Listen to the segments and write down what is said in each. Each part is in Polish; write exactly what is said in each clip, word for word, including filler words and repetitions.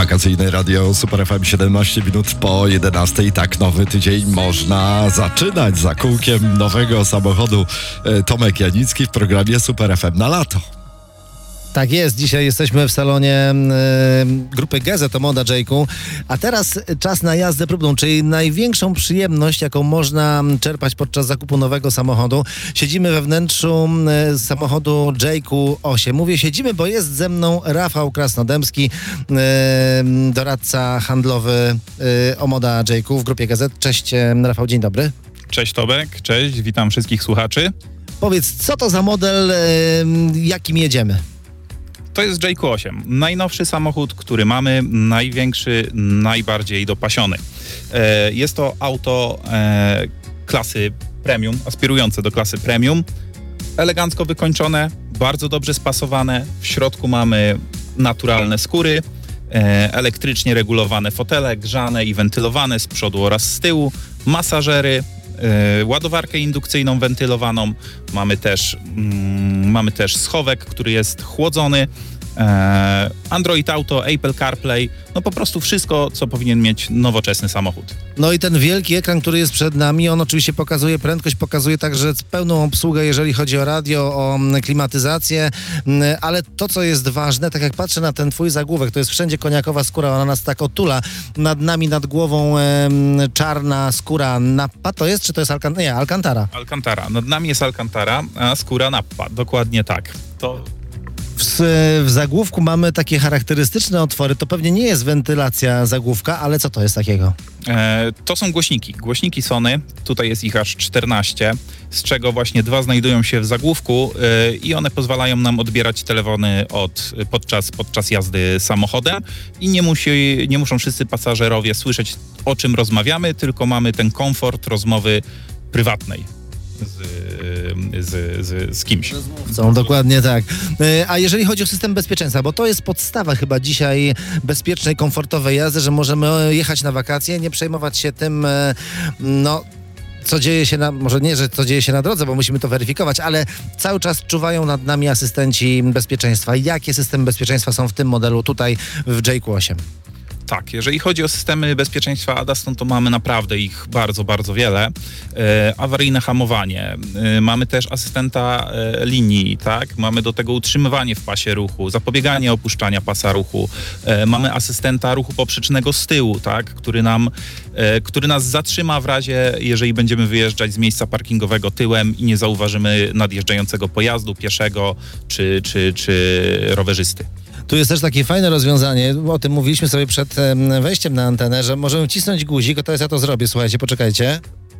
Wakacyjne radio Super F M, siedemnaście minut po jedenastej. Tak, nowy tydzień można zaczynać za kółkiem nowego samochodu. Tomek Janicki w programie Super F M na lato. Tak jest, dzisiaj jesteśmy w salonie y, grupy Gazet o Moda Jayku, a teraz czas na jazdę próbną, czyli największą przyjemność, jaką można czerpać podczas zakupu nowego samochodu. Siedzimy we wnętrzu y, samochodu Jayku osiem. Mówię siedzimy, bo jest ze mną Rafał Krasnodębski, y, doradca handlowy y, o Moda Jayku w grupie Gazet. Cześć Rafał, dzień dobry. Cześć Tomek, cześć, witam wszystkich słuchaczy. Powiedz, co to za model, y, jakim jedziemy? To jest Jayku osiem, najnowszy samochód, który mamy, największy, najbardziej dopasiony. E, jest to auto e, klasy premium, aspirujące do klasy premium, elegancko wykończone, bardzo dobrze spasowane. W środku mamy naturalne skóry, e, elektrycznie regulowane fotele, grzane i wentylowane z przodu oraz z tyłu, masażery, e, ładowarkę indukcyjną wentylowaną, mamy też, mm, mamy też schowek, który jest chłodzony, e, Android Auto, Apple CarPlay, no po prostu wszystko, co powinien mieć nowoczesny samochód. No i ten wielki ekran, który jest przed nami, on oczywiście pokazuje prędkość, pokazuje także pełną obsługę, jeżeli chodzi o radio, o klimatyzację, ale to, co jest ważne, tak jak patrzę na ten twój zagłówek, to jest wszędzie koniakowa skóra, ona nas tak otula, nad nami, nad głową e, czarna skóra Nappa, to jest, czy to jest Alcan- nie, Alcantara? Alcantara, nad nami jest Alcantara, a skóra Nappa, dokładnie tak. To... W, w zagłówku mamy takie charakterystyczne otwory, to pewnie nie jest wentylacja zagłówka, ale co to jest takiego? E, to są głośniki, głośniki Sony, tutaj jest ich aż czternaście, z czego właśnie dwa znajdują się w zagłówku e, i one pozwalają nam odbierać telefony od, podczas, podczas jazdy samochodem i nie, musi, nie muszą wszyscy pasażerowie słyszeć, o czym rozmawiamy, tylko mamy ten komfort rozmowy prywatnej. Z, z, z, z kimś. Są dokładnie tak. A jeżeli chodzi o system bezpieczeństwa, bo to jest podstawa chyba dzisiaj bezpiecznej, komfortowej jazdy, że możemy jechać na wakacje, nie przejmować się tym, no, co dzieje się na, może nie, że co dzieje się na drodze, bo musimy to weryfikować, ale cały czas czuwają nad nami asystenci bezpieczeństwa. Jakie systemy bezpieczeństwa są w tym modelu tutaj w Jayku osiem? Tak, jeżeli chodzi o systemy bezpieczeństwa A D A S, no to mamy naprawdę ich bardzo, bardzo wiele. E, awaryjne hamowanie, e, mamy też asystenta e, linii, tak? Mamy do tego utrzymywanie w pasie ruchu, zapobieganie opuszczania pasa ruchu, e, mamy asystenta ruchu poprzecznego z tyłu, tak? Który nam, e, który nas zatrzyma w razie, jeżeli będziemy wyjeżdżać z miejsca parkingowego tyłem i nie zauważymy nadjeżdżającego pojazdu, pieszego czy, czy, czy rowerzysty. Tu jest też takie fajne rozwiązanie, o tym mówiliśmy sobie przed wejściem na antenę, że możemy wcisnąć guzik, to jest ja to zrobię, słuchajcie, poczekajcie.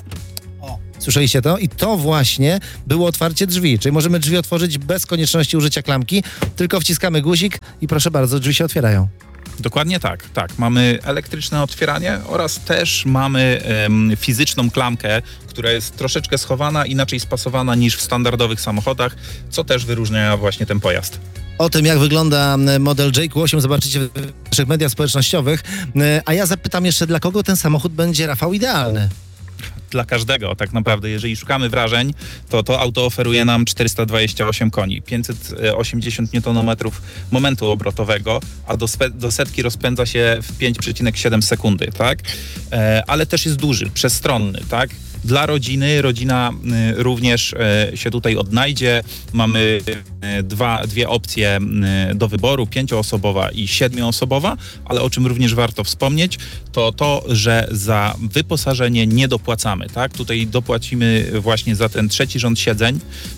O, słyszeliście to? I to właśnie było otwarcie drzwi, czyli możemy drzwi otworzyć bez konieczności użycia klamki, tylko wciskamy guzik i proszę bardzo, drzwi się otwierają. Dokładnie tak, tak. Mamy elektryczne otwieranie oraz też mamy um, fizyczną klamkę, która jest troszeczkę schowana, inaczej spasowana niż w standardowych samochodach, co też wyróżnia właśnie ten pojazd. O tym, jak wygląda model Jayku osiem, zobaczycie w naszych mediach społecznościowych. A ja zapytam jeszcze, dla kogo ten samochód będzie, Rafał, idealny? Dla każdego tak naprawdę. Jeżeli szukamy wrażeń, to to auto oferuje nam czterysta dwadzieścia osiem koni, pięćset osiemdziesiąt niutonometrów momentu obrotowego, a do, spe- do setki rozpędza się w pięć przecinek siedem sekundy, tak? E, ale też jest duży, przestronny, tak? Dla rodziny, rodzina y, również y, się tutaj odnajdzie. Mamy y, dwa, dwie opcje y, do wyboru, pięcioosobowa i siedmioosobowa, ale o czym również warto wspomnieć, to to, że za wyposażenie nie dopłacamy, tak? Tutaj dopłacimy właśnie za ten trzeci rząd siedzeń,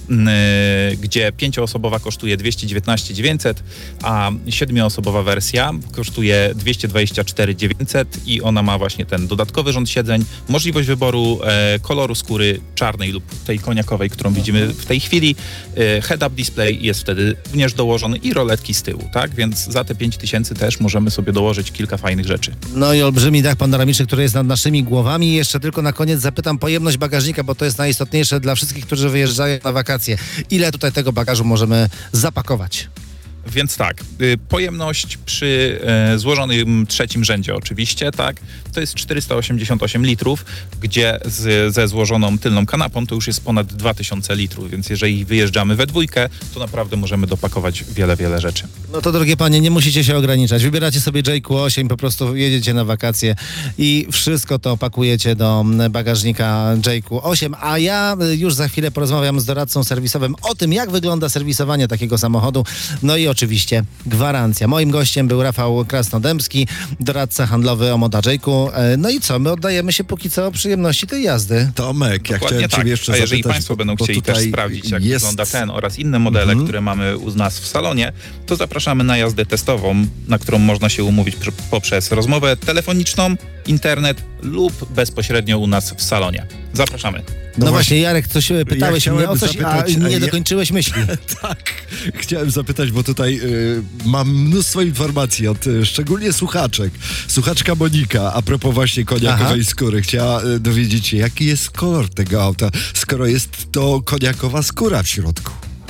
y, gdzie pięcioosobowa kosztuje dwieście dziewiętnaście tysięcy dziewięćset, a siedmioosobowa wersja kosztuje dwieście dwadzieścia cztery tysiące dziewięćset i ona ma właśnie ten dodatkowy rząd siedzeń, możliwość wyboru y, koloru skóry czarnej lub tej koniakowej, którą widzimy w tej chwili. Head-up display jest wtedy również dołożony i roletki z tyłu, tak? Więc za te pięć tysięcy też możemy sobie dołożyć kilka fajnych rzeczy. No i olbrzymi dach panoramiczny, który jest nad naszymi głowami. I jeszcze tylko na koniec zapytam pojemność bagażnika, bo to jest najistotniejsze dla wszystkich, którzy wyjeżdżają na wakacje. Ile tutaj tego bagażu możemy zapakować? Więc tak, y, pojemność przy y, złożonym trzecim rzędzie oczywiście, tak, to jest czterysta osiemdziesiąt osiem litrów, gdzie z, ze złożoną tylną kanapą to już jest ponad dwa tysiące litrów, więc jeżeli wyjeżdżamy we dwójkę, to naprawdę możemy dopakować wiele, wiele rzeczy. No to drogie panie, nie musicie się ograniczać. Wybieracie sobie J Q osiem, po prostu jedziecie na wakacje i wszystko to pakujecie do bagażnika J Q osiem, a ja już za chwilę porozmawiam z doradcą serwisowym o tym, jak wygląda serwisowanie takiego samochodu. No i oczywiście gwarancja. Moim gościem był Rafał Krasnodębski, doradca handlowy Omoda J Q. No i co? My oddajemy się póki co przyjemności tej jazdy. Tomek, ja Dokładnie chciałem tak. ciebie jeszcze A jeżeli zapytać, Państwo będą bo chcieli też tutaj sprawdzić, jak jest... wygląda ten oraz inne modele, Mhm. które mamy u nas w salonie, to zapraszamy na jazdę testową, na którą można się umówić pr- poprzez rozmowę telefoniczną, internet lub bezpośrednio u nas w salonie. Zapraszamy. No, No właśnie, Jarek, coś ja pytałeś chciałem mnie o coś, zapytać, a a nie ja- dokończyłeś myśli. Tak, chciałem zapytać, bo tutaj y, mam mnóstwo informacji od y, szczególnie słuchaczek. Słuchaczka Monika, a propos właśnie koniakowej Aha. skóry, chciała y, dowiedzieć się, jaki jest kolor tego auta, skoro jest to koniakowa skóra w środku.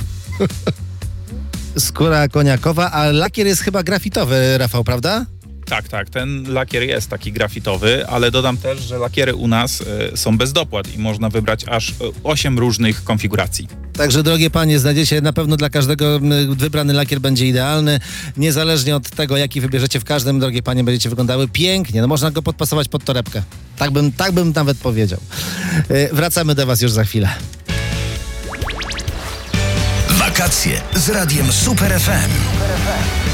Skóra koniakowa, a lakier jest chyba grafitowy, Rafał, prawda? Tak, tak, ten lakier jest taki grafitowy, ale dodam też, że lakiery u nas y, są bez dopłat i można wybrać aż y, osiem różnych konfiguracji. Także, drogie panie, znajdziecie na pewno dla każdego m, wybrany lakier będzie idealny. Niezależnie od tego, jaki wybierzecie, w każdym, drogie panie, będziecie wyglądały pięknie. No można go podpasować pod torebkę. Tak bym, tak bym nawet powiedział. Yy, wracamy do was już za chwilę. Wakacje z radiem Super F M.